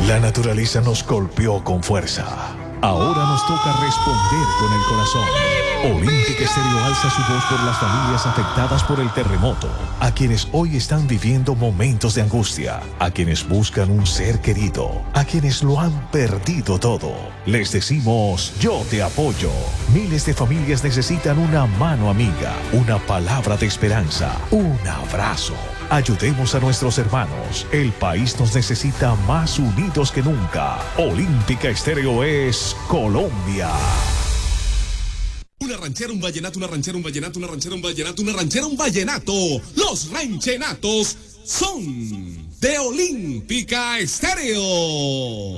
La naturaleza nos golpeó con fuerza. Ahora nos toca responder con el corazón. Olímpica Estéreo alza su voz por las familias afectadas por el terremoto, a quienes hoy están viviendo momentos de angustia, a quienes buscan un ser querido, a quienes lo han perdido todo. Les decimos, yo te apoyo. Miles de familias necesitan una mano amiga, una palabra de esperanza, un abrazo. Ayudemos a nuestros hermanos. El país nos necesita más unidos que nunca. Olímpica Estéreo es Colombia. Una ranchera, un vallenato, una ranchera, un vallenato, una ranchera, un vallenato, una ranchera, un vallenato. Los ranchenatos son de Olímpica Estéreo.